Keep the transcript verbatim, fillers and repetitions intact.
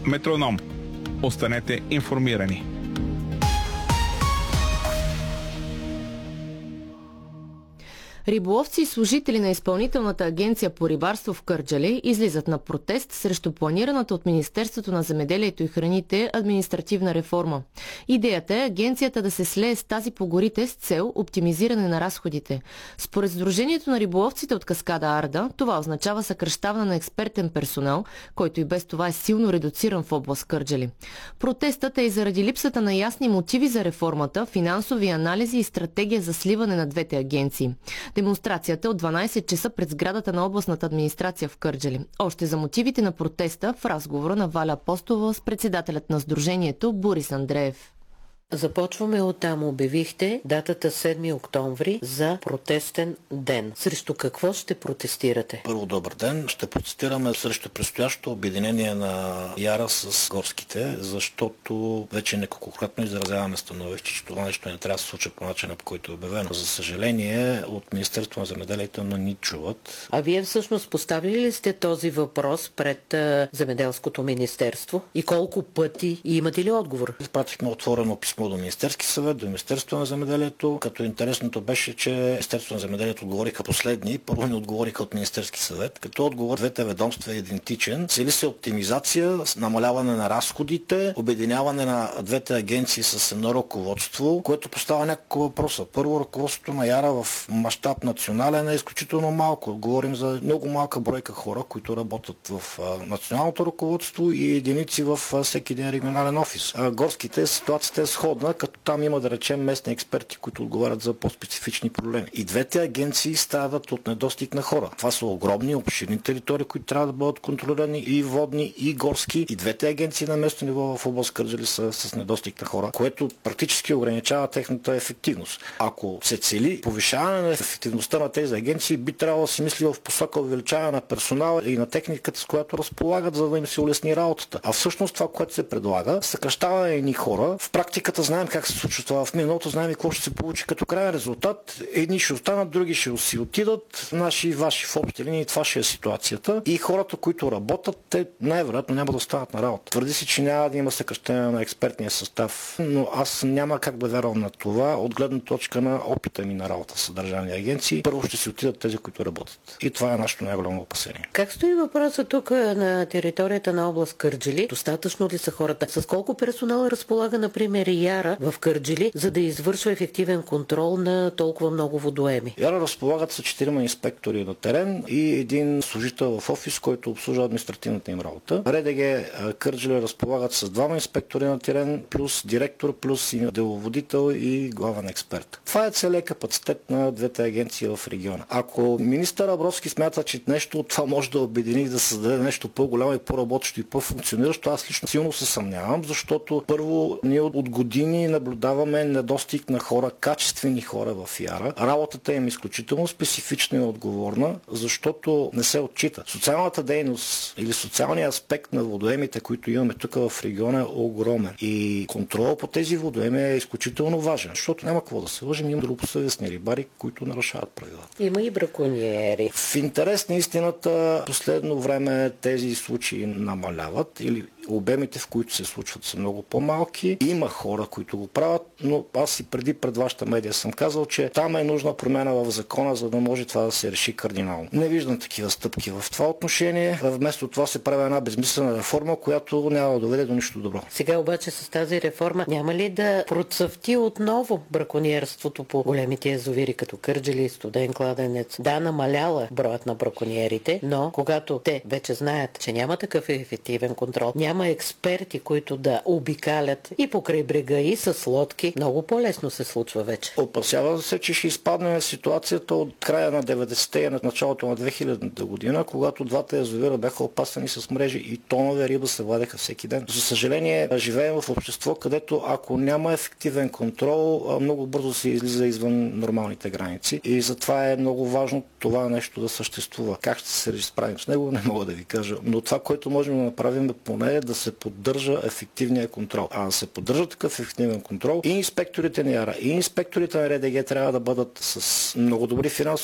Метроном. Останете информирани. Риболовци и служители на Изпълнителната агенция по рибарство в Кърджали излизат на протест срещу планираната от Министерството на земеделието и храните административна реформа. Идеята е агенцията да се слее с тази по горите с цел оптимизиране на разходите. Според Сдружението на риболовците от каскада Арда, това означава съкращаване на експертен персонал, който и без това е силно редуциран в област Кърджали. Протестът е и заради липсата на ясни мотиви за реформата, финансови анализи и стратегия за сливане на двете агенции. Демонстрацията от дванайсет часа пред сградата на областната администрация в Кърджали. Още за мотивите на протеста в разговора на Валя Апостолова с председателят на Сдружението Борис Андреев. Започваме оттам. Обявихте датата седми октомври за протестен ден. Срещу какво ще протестирате? Първо, добър ден. Ще протестираме срещу предстоящото обединение на Яра с горските, защото вече неколкократно изразяваме становище, че това нещо не трябва да се случи по начина, по който е обявено. За съжаление, от Министерството на земеделието не ни чуват. А вие всъщност поставили ли сте този въпрос пред а, Земеделското министерство? И колко пъти? И имате ли отговор? Изпратихме отворено писмо до Министерски съвет, до Министерството на земеделието, като интересното беше, че Министерството на земеделието отговориха последни, първо ни отговориха от Министерски съвет, като отговор двете ведомства е идентичен. Цели се оптимизация, намаляване на разходите, обединяване на двете агенции с едно ръководство, което поставя няколко въпроса. Първо, ръководството на Яра в мащаб национален е изключително малко. Говорим за много малка бройка хора, които работят в националното ръководство и единици в всеки един регионален офис. А горските ситуацията е сходна, като там има, да речем, местни експерти, които отговарят за по-специфични проблеми. И двете агенции страдат от недостиг на хора. Това са огромни, обширни територии, които трябва да бъдат контролирани, и водни, и горски. И двете агенции на местно ниво в област Кърджали са с недостиг на хора, което практически ограничава техната ефективност. Ако се цели повишаване на ефективността на тези агенции, би трябвало да се мисли в посока увеличаване на персонала и на техниката, с която разполагат, за да им се улесни работата. А всъщност това, което се предлага, съкращаване едни хора. В практиката знаем как се случва това. В миналото знаем и какво ще се получи като крайен резултат. Едни ще останат, други ще си отидат, наши и ваши в общи линии. Това ще е ситуацията. И хората, които работят, те най-вероятно няма да останат на работа. Твърди се, че няма да има съкращение на експертния състав, но аз няма как да вярвам на това от гледна точка на опита ми на работа с държавни агенции. Първо ще си отидат тези, които работят. И това е нашето най-голямо опасение. Как стои въпросът тук на територията на област Кърджали? Достатъчно ли са хората? С колко персонал разполага, например, Яра в Кърджали, за да извършва ефективен контрол на толкова много водоеми? Яра разполагат са четирима инспектори на терен и един служител в офис, който обслужва административната им работа. РДГ Кърджали разполагат с двама инспектори на терен, плюс директор, плюс и деловодител и главен експерт. Това е целият капацитет на двете агенции в региона. Ако министър Абровски смята, че нещо от това може да обедини, да създаде нещо по-голямо и по-работещо и по-функциониращо, аз лично силно се съмнявам, защото първо ние от години наблюдаваме недостиг на хора, качествени хора в Яра. Работата им е изключително специфична и отговорна, защото не се отчита. Социалната дейност или социалният аспект на водоемите, които имаме тук в региона, е огромен. И контрол по тези водоеми е изключително важен, защото няма какво да се лъжим, има добросъвестни рибари, които нарушават правилата. Има и бракониери. В интерес на истината, последно време тези случаи намаляват или обемите, в които се случват, са много по-малки. Има хора, които го правят, но аз и преди пред вашата медия съм казал, че там е нужна промяна в закона, за да може това да се реши кардинално. Не виждам такива стъпки в това отношение. Вместо това се прави една безмислена реформа, която няма да доведе до нищо добро. Сега обаче с тази реформа няма ли да процъфти отново бракониерството по големите язовири, като Кърджали, Студен кладенец? Да, намаляла броят на бракониерите, но когато те вече знаят, че няма такъв ефективен контрол, няма експерти, които да обикалят и покрай брега, и с лодки, много по-лесно се случва вече. Опасява се, че ще изпаднем в ситуацията от края на деветдесетте и на началото на две хилядната година, когато двата язовира бяха опасани с мрежи и тонове риба се вадеха всеки ден. За съжаление, живеем в общество, където ако няма ефективен контрол, много бързо се излиза извън нормалните граници. И затова е много важно това нещо да съществува. Как ще се изправим с него, не мога да ви кажа. Но това, което можем да направим, е поне да се поддържа ефективния контрол. А да се поддържа такъв ефективен контрол, и инспекторите на Яра, и инспекторите на РДГ трябва да бъдат с много добри финансови